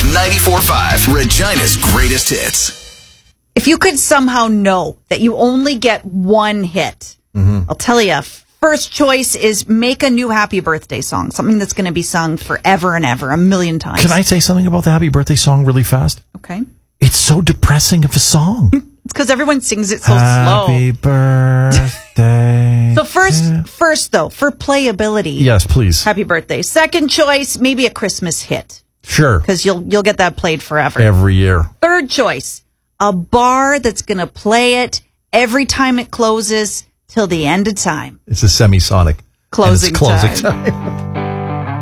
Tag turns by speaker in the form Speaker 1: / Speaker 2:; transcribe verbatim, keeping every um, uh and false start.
Speaker 1: ninety-four point five, Regina's greatest hits.
Speaker 2: If you could somehow know that you only get one hit, mm-hmm. I'll tell you, first choice is make a new happy birthday song, something that's going to be sung forever and ever, a million times.
Speaker 3: Can I say something about the happy birthday song really fast?
Speaker 2: Okay.
Speaker 3: It's so depressing of a song.
Speaker 2: It's because everyone sings it so
Speaker 3: happy
Speaker 2: slow.
Speaker 3: Birthday.
Speaker 2: So first, first though, for playability.
Speaker 3: Yes, please.
Speaker 2: Happy birthday. Second choice, maybe a Christmas hit.
Speaker 3: Sure.
Speaker 2: Because you'll you'll get that played forever.
Speaker 3: Every year.
Speaker 2: Third choice, a bar that's going to play it every time it closes till the end of time.
Speaker 3: It's a semisonic.
Speaker 2: Closing,
Speaker 3: and it's closing
Speaker 2: time.
Speaker 3: time.